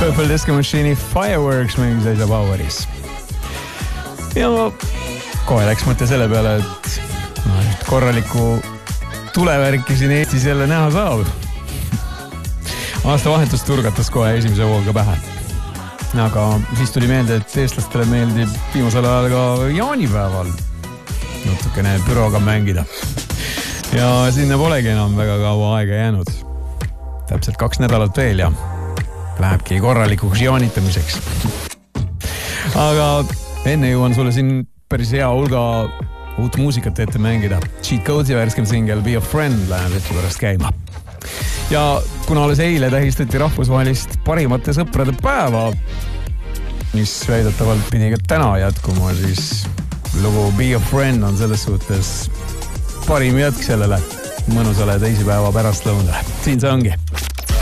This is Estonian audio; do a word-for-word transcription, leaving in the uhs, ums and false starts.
Purple Disco Machine'i Fireworks mängis Aisa Poweris. Ja kohe läks mõte selle peale, et no, korraliku tulevärki siin Eestis jälle näha saab. Aasta vahetus turgatas kohe esimese hooga pähe. Aga siis tuli meelde, et eestlastele meeldib viimasel ajal ka jaanipäeval natukene büroga mängida. Ja sinna polegi enam väga kaua aega jäänud. Täpselt kaks nädalat veel ja lähebki korralikuks jaanitamiseks. Aga enne jõuan sulle siin päris hea hulga uut muusikat ette mängida. Cheat Code'i värskem singel Be a Friend läheb hetke pärast käima. Ja kuna alles eile tähistati rahvusvahelist parimate sõprade päeva, mis väidetavalt pidi ka täna jätkuma, siis lugu Be a Friend on selles suhtes parim jätk sellele mõnusale teisipäeva pärast lõunale. Siin see ongi.